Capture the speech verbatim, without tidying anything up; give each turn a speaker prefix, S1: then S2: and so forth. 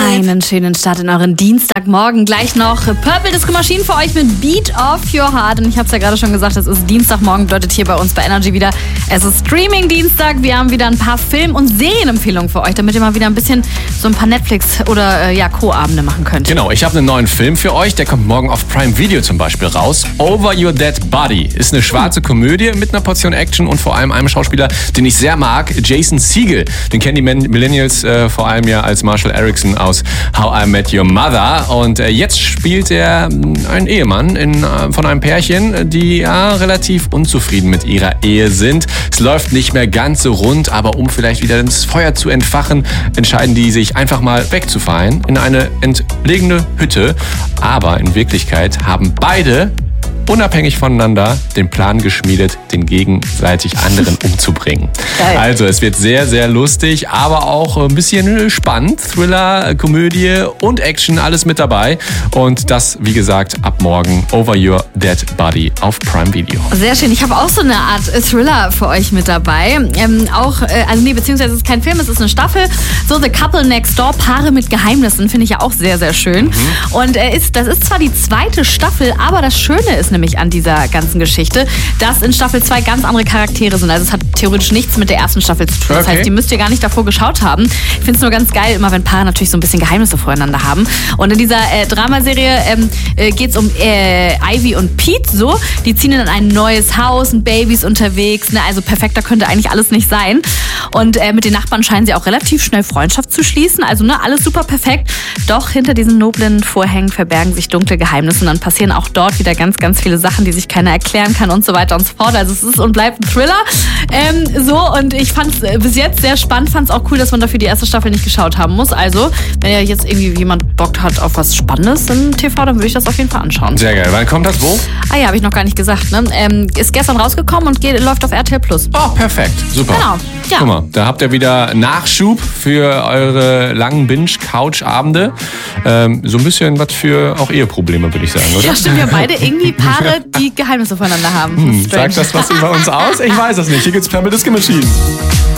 S1: Einen schönen Start in euren Dienstagmorgen. Gleich noch Purple Disco Machine für euch mit Beat of Your Heart. Und ich habe es ja gerade schon gesagt, es ist Dienstagmorgen, bedeutet hier bei uns bei Energy wieder, es ist Streaming-Dienstag. Wir haben wieder ein paar Film- und Serienempfehlungen für euch, damit ihr mal wieder ein bisschen so ein paar Netflix- oder äh, ja, Co-Abende machen könnt.
S2: Genau, ich habe einen neuen Film für euch, der kommt morgen auf Prime Video zum Beispiel raus. Over Your Dead Body ist eine schwarze Komödie mit einer Portion Action und vor allem einem Schauspieler, den ich sehr mag, Jason Segel. Den kennen die Millennials äh, vor allem ja als Marshall Erickson aus How I Met Your Mother. Und äh, jetzt spielt er einen Ehemann in, äh, von einem Pärchen, die ja relativ unzufrieden mit ihrer Ehe sind. Es läuft nicht mehr ganz so rund, aber um vielleicht wieder das Feuer zu entfachen, entscheiden die sich einfach mal wegzufahren in eine entlegene Hütte. Aber in Wirklichkeit haben beide unabhängig voneinander den Plan geschmiedet, den gegenseitig anderen umzubringen. Geil. Also es wird sehr, sehr lustig, aber auch ein bisschen spannend. Thriller, Komödie und Action, alles mit dabei. Und das, wie gesagt, ab morgen Over Your Dead Body auf Prime Video.
S1: Sehr schön. Ich habe auch so eine Art Thriller für euch mit dabei. Ähm, auch, äh, also nee, beziehungsweise es ist kein Film, es ist eine Staffel. So The Couple Next Door, Paare mit Geheimnissen, finde ich ja auch sehr, sehr schön. Mhm. Und äh, ist, das ist zwar die zweite Staffel, aber das Schöne ist nämlich an dieser ganzen Geschichte, dass in Staffel zwei ganz andere Charaktere sind. Also es hat theoretisch nichts mit der ersten Staffel zu tun. Das
S2: okay.
S1: heißt, die müsst ihr gar nicht davor geschaut haben. Ich finde es nur ganz geil, immer wenn Paare natürlich so ein bisschen Geheimnisse voreinander haben. Und in dieser äh, Dramaserie ähm, äh, geht es um äh, Ivy und Pete so. Die ziehen in ein neues Haus, ein Baby ist unterwegs. Ne? Also perfekter könnte eigentlich alles nicht sein. Und äh, mit den Nachbarn scheinen sie auch relativ schnell Freundschaft zu schließen. Also ne, alles super perfekt. Doch hinter diesen noblen Vorhängen verbergen sich dunkle Geheimnisse. Und dann passieren auch dort wieder ganz, ganz viele Sachen, die sich keiner erklären kann und so weiter und so fort. Also es ist und bleibt ein Thriller. Ähm, so, und ich fand es bis jetzt sehr spannend. Fand es auch cool, dass man dafür die erste Staffel nicht geschaut haben muss. Also, wenn ja jetzt irgendwie jemand Bock hat auf was Spannendes im T V, dann würde ich das auf jeden Fall anschauen.
S2: Sehr geil. Wann kommt das? Wo?
S1: Ah ja, habe ich noch gar nicht gesagt. Ne? Ähm, ist gestern rausgekommen und geht, läuft auf R T L Plus.
S2: Oh, perfekt. Super.
S1: Genau. Ja.
S2: Guck mal, da habt ihr wieder Nachschub für eure langen Binge-Couch-Abende. Ähm, so ein bisschen was für auch Eheprobleme, würde ich sagen, oder?
S1: Ja, stimmt. Wir beide irgendwie Paare, die Geheimnisse voneinander haben.
S2: Hm, sagt das was über uns aus? Ich weiß es nicht. Hier gibt's Purple Disco Machine.